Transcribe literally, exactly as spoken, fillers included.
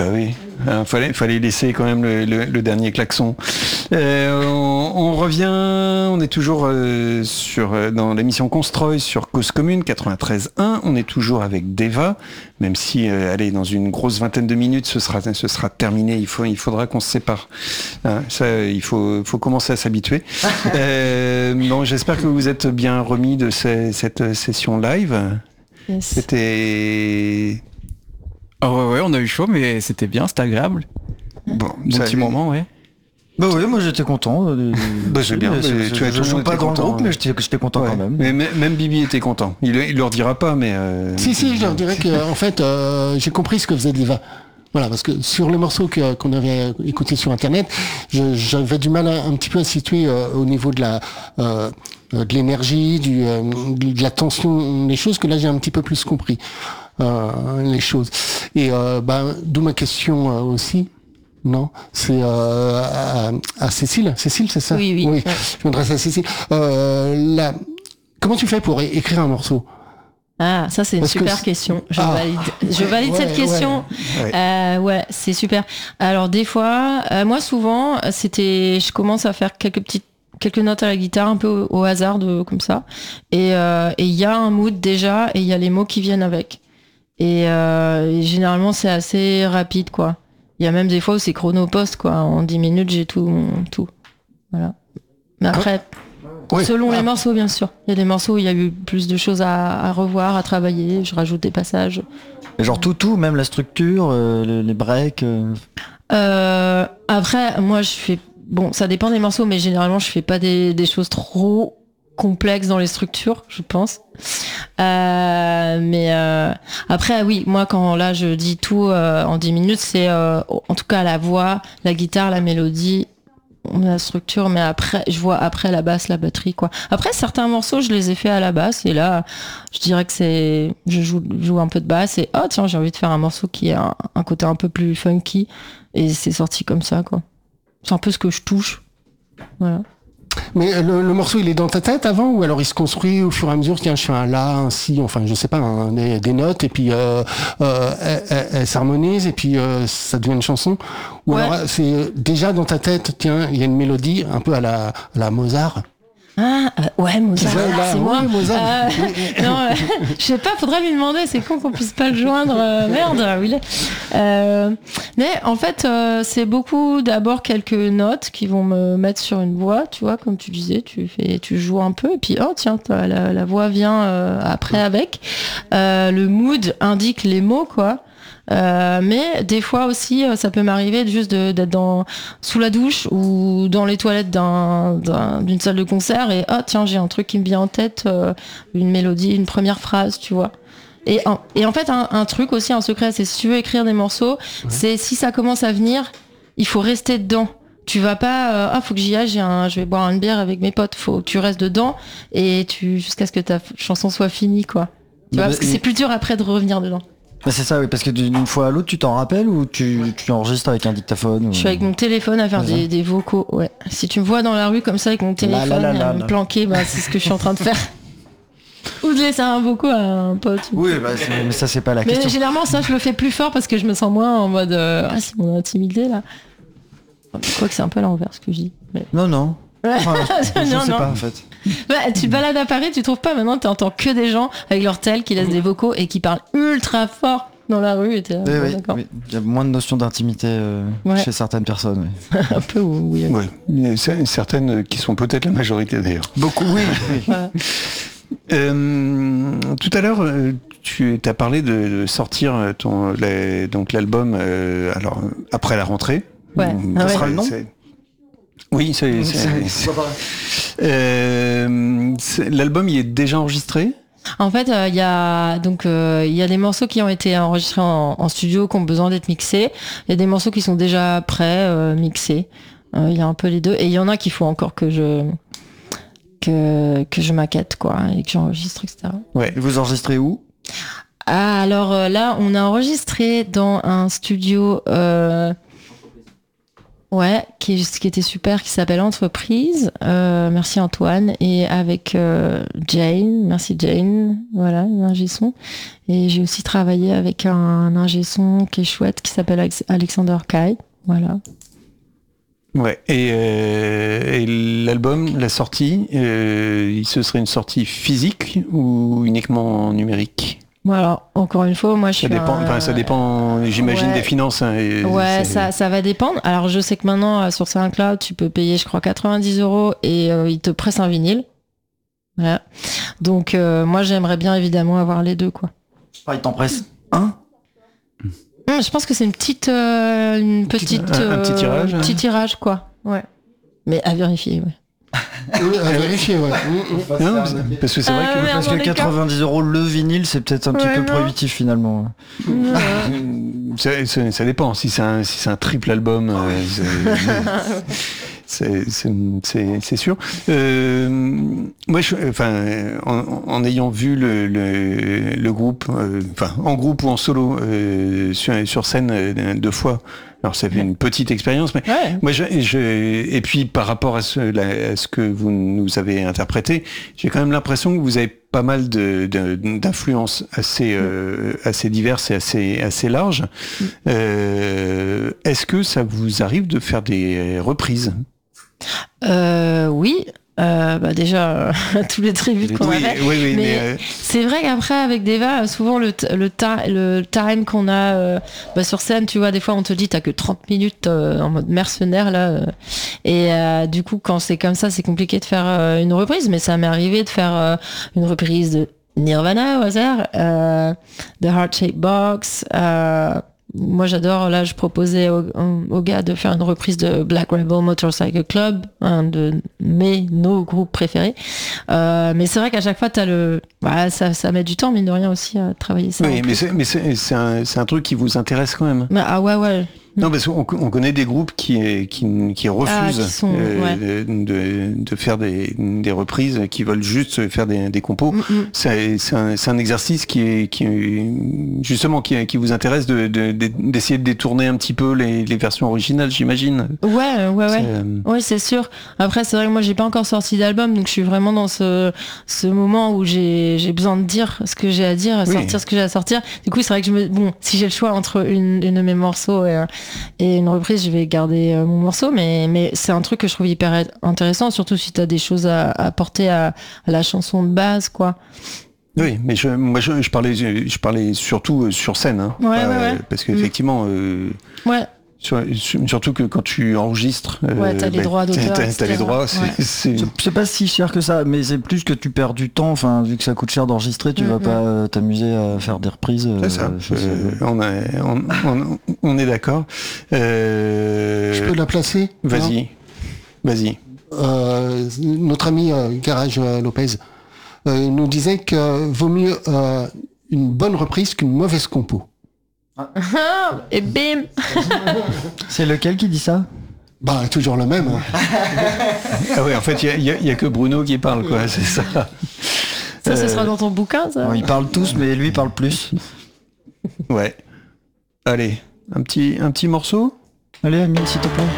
Bah oui, il fallait, fallait laisser quand même le, le, le dernier klaxon. Euh, on, on revient, on est toujours euh, sur, dans l'émission Constroy sur Cause Commune quatre-vingt-treize un. On est toujours avec Deva, même si, euh, allez, dans une grosse vingtaine de minutes, ce sera, ce sera terminé. Il, faut, il faudra qu'on se sépare. Hein, ça, il faut, faut commencer à s'habituer. euh, bon, j'espère que vous vous êtes bien remis de ces, cette session live. Yes. C'était... Ah ouais, ouais, on a eu chaud, mais c'était bien, c'était agréable. Bon, bon ça, petit moment, ouais. Bah oui, moi j'étais content. Euh, bah c'est bien. Je, tu as je joue pas dans content, le groupe, ouais. mais j'étais, j'étais content ouais. quand même. Mais même Bibi était content. Il, il leur dira pas, mais. Euh... Si si, je leur dirais que en fait, euh, j'ai compris ce que faisait Deva. Voilà, parce que sur les morceaux que, qu'on avait écoutés sur Internet, je, j'avais du mal à, un petit peu à situer euh, au niveau de la euh, de l'énergie, du euh, de la tension, les choses que là j'ai un petit peu plus compris euh, les choses. Et euh, bah, d'où ma question euh, aussi. Non, c'est euh, à, à Cécile. Cécile, c'est ça ? Oui, oui. Oui. Ouais. Je m'adresse à Cécile. Euh, là, comment tu fais pour é- écrire un morceau ? Ah, ça c'est une Parce que super c'est- question. Je Ah. valide, je valide Ouais, cette question. ouais. Euh, ouais, c'est super. Alors des fois, euh, moi souvent, c'était, je commence à faire quelques petites, quelques notes à la guitare, un peu au, au hasard, de, comme ça. Et euh, et il y a un mood déjà, et il y a les mots qui viennent avec. Et, euh, et généralement c'est assez rapide, quoi. Il y a même des fois où c'est chronopost, quoi. En dix minutes, j'ai tout, tout. Voilà. Mais après. Ouais. Selon Ah. les morceaux, bien sûr. Il y a des morceaux où il y a eu plus de choses à, à revoir, à travailler. Je rajoute des passages. Et genre tout, tout, même la structure, euh, les, les breaks. Euh... Euh, après, moi, je fais... Bon, ça dépend des morceaux, mais généralement, je fais pas des, des choses trop complexes dans les structures, je pense. Euh, mais euh, après, oui, moi, quand là, je dis tout euh, en dix minutes, c'est euh, en tout cas la voix, la guitare, la mélodie, la structure, mais après, je vois après la basse, la batterie, quoi. Après, certains morceaux, je les ai fait à la basse, et là, je dirais que c'est, je joue, joue un peu de basse, et oh, tiens, j'ai envie de faire un morceau qui a un, un côté un peu plus funky, et c'est sorti comme ça, quoi. C'est un peu ce que je touche. Voilà. Mais le, le morceau, il est dans ta tête avant, ou alors il se construit au fur et à mesure, tiens, je fais un la, un si, enfin, je sais pas, un, des, des notes, et puis euh, euh, elle, elle, elle s'harmonise, et puis euh, ça devient une chanson. Ou Ouais. alors c'est déjà dans ta tête, tiens, il y a une mélodie, un peu à la, à la Mozart. Ah, euh, ouais, Mozart, Tu vois, là, c'est oui, moi. Mozart. Euh, non, euh, je sais pas, faudrait lui demander, c'est con qu'on puisse pas le joindre. euh, merde, où il est. Euh, mais en fait, euh, c'est beaucoup d'abord quelques notes qui vont me mettre sur une voix, tu vois, comme tu disais, tu fais, tu joues un peu, et puis oh tiens, la, la voix vient euh, après avec. Euh, le mood indique les mots, quoi. Euh, mais des fois aussi, euh, ça peut m'arriver juste de, d'être dans, sous la douche ou dans les toilettes d'un, d'un, d'une salle de concert et oh tiens, j'ai un truc qui me vient en tête, euh, une mélodie, une première phrase, tu vois. Et en, et en fait, un, un truc aussi, un secret, c'est si tu veux écrire des morceaux, ouais. c'est si ça commence à venir, il faut rester dedans. Tu vas pas, euh, ah, faut que j'y aille, j'ai un, je vais boire une bière avec mes potes. Faut que tu restes dedans et tu, jusqu'à ce que ta chanson soit finie, quoi. Tu vois, parce que c'est plus dur après de revenir dedans. Bah c'est ça, oui, parce que d'une fois à l'autre, tu t'en rappelles ou tu, tu enregistres avec un dictaphone ou... Je suis avec mon téléphone à faire des, des vocaux, ouais. Si tu me vois dans la rue comme ça avec mon téléphone, là, là, là, à me là. planquer, bah, c'est ce que je suis en train de faire. Ou de laisser un vocaux à un pote. Oui, bah, mais ça, c'est pas la Mais question. généralement, ça, je le fais plus fort parce que je me sens moins en mode euh, ah, c'est mon intimidé, là. Je crois que c'est un peu à l'envers, ce que je dis. Mais... Non, non. Enfin, je, je non, sais non. pas, en fait. Bah, tu te balades à Paris, tu trouves pas maintenant, tu entends que des gens avec leur tel qui laissent des vocaux et qui parlent ultra fort dans la rue. Et t'es là, Oui, bon, oui, d'accord. oui. Il y a moins de notion d'intimité euh, Ouais. chez certaines personnes. Oui. Un peu, oui. Ouais. Il y a certaines qui sont peut-être la majorité d'ailleurs. Beaucoup, oui. oui. Voilà. Euh, tout à l'heure, euh, tu as parlé de, de sortir ton, les, donc l'album euh, alors, après la rentrée. Ouais. Mmh, Ah ça ouais. sera le nom C'est- Oui, c'est, c'est- c'est- Euh, c'est- l'album il est déjà enregistré. En fait, il euh, y a donc il euh, y a des morceaux qui ont été enregistrés en, en studio, qui ont besoin d'être mixés. Il y a des morceaux qui sont déjà prêts, euh, mixés. Il y a un peu les deux, et il y en a qu'il faut encore que je que que je maquette, quoi, et que j'enregistre, et cetera. Ouais. Et vous enregistrez où? Ah, alors euh, là, on a enregistré dans un studio. Euh... Ouais, qui, est- qui était super, qui s'appelle Entreprise. Euh, merci Antoine. Et avec euh, Jane, merci Jane. Voilà, l'ingé son. Et j'ai aussi travaillé avec un, un ingé son qui est chouette, qui s'appelle Alex- Alexander Kai. Voilà. Ouais. Et, euh, et l'album, la sortie, euh, ce serait une sortie physique ou uniquement numérique? Voilà, encore une fois, moi je Ça suis dépend, un- enfin, ça dépend, j'imagine, Ouais. des finances. hein, et Ouais, c'est- ça, ça va dépendre. Alors, je sais que maintenant, euh, sur SoundCloud, tu peux payer, je crois, quatre-vingt-dix euros et euh, ils te pressent un vinyle. Voilà. Donc, euh, moi, j'aimerais bien, évidemment, avoir les deux, quoi. Ah, il t'en presse un. Hum, je pense que c'est une petite, euh, une petite, un- un petit euh, tirage, hein. petit tirage, quoi. Ouais. Mais à vérifier, ouais. Oui, à vérifier, ouais. Mm, mm. Non, parce que c'est vrai Ah, que merde. Parce dans que les quatre-vingt-dix euros le vinyle, c'est peut-être un petit Ouais, peu non. prohibitif finalement. Ouais. ça, ça- ça dépend. Si c'est un, si c'est un triple album, euh, c'est- c'est c'est- c'est- c'est sûr. Euh, moi, je, enfin, en, en ayant vu le, le, le groupe, euh, enfin, en groupe ou en solo euh, sur, sur scène euh, deux fois. Alors, ça fait une petite expérience, mais Ouais. moi, je, je, et puis par rapport à ce, la- à ce que vous nous avez interprété, j'ai quand même l'impression que vous avez pas mal de, de- d'influences assez, euh, assez diverses et assez, assez larges. Euh, est-ce que ça vous arrive de faire des reprises? Euh, oui. Euh, bah déjà, euh, tous les tributes qu'on Oui, a fait. oui, oui, mais, Mais euh, c'est vrai qu'après, avec Deva, souvent le, t- le, ta- le time qu'on a euh, bah, sur scène, tu vois, des fois on te dit t'as que trente minutes euh, en mode mercenaire là. euh, et euh, du coup, quand c'est comme ça, c'est compliqué de faire euh, une reprise. Mais ça m'est arrivé de faire euh, une reprise de Nirvana au hasard, euh, The Heart Shaped Box. Euh, moi j'adore, là je proposais aux au gars de faire une reprise de Black Rebel Motorcycle Club, un de mes, nos groupes préférés. Euh, mais c'est vrai qu'à chaque fois t'as le, bah, ça, ça met du temps mine de rien aussi à travailler ça. oui, en mais plus. c'est, mais c'est, c'est un, c'est un truc qui vous intéresse quand même. Mais, ah ouais ouais. Non, parce qu'on on connaît des groupes qui, qui, qui refusent Ah, qui sont- euh, de, de faire des, des reprises, qui veulent juste faire des, des compos. Mm, mm. C'est, c'est, un, c'est un exercice qui est, qui est justement qui, qui vous intéresse de, de, de- d'essayer de détourner un petit peu les, les versions originales, j'imagine. Ouais ouais ouais. C'est, euh, Oui, c'est sûr. Après, c'est vrai que moi, j'ai pas encore sorti d'album, donc je suis vraiment dans ce, ce moment où j'ai, j'ai besoin de dire ce que j'ai à dire, Oui. sortir ce que j'ai à sortir. Du coup, c'est vrai que je me, bon, si j'ai le choix entre une, une de mes morceaux et, euh, et une reprise, je vais garder euh, mon morceau, mais, mais c'est un truc que je trouve hyper intéressant, surtout si t'as des choses à, à apporter à, à la chanson de base, quoi. oui, mais je, moi je, je parlais, je parlais surtout sur scène, hein, Ouais, Pas- ouais, ouais. parce qu'effectivement. Euh, Ouais. Sur- sur- surtout que quand tu enregistres, Ouais, t'as les droits d'auteur, t'as, t'as les et cetera. droits, c'est, Ouais. c'est- C'est- C'est pas si cher que ça, mais c'est plus que tu perds du temps. Enfin, vu que ça coûte cher d'enregistrer, tu vas Mhm. pas euh, t'amuser à faire des reprises. c'est ça. euh, ça, Euh, c'est- on, est, on, on- on est d'accord. Euh, Je peux la placer? Vas-y, vas-y. Euh, notre ami euh, Garage euh, Lopez euh, nous disait que vaut mieux euh, une bonne reprise qu'une mauvaise compo. Et bim! C'est lequel qui dit ça? Bah, toujours le même. hein. Ah ouais, en fait, il y a, y a que Bruno qui parle, quoi. C'est ça. Ça, ce Euh, sera dans ton bouquin, ça? Bon, ils parlent tous, mais lui il parle plus. Ouais. Allez, un petit, un petit morceau. Allez, Amine, s'il te plaît.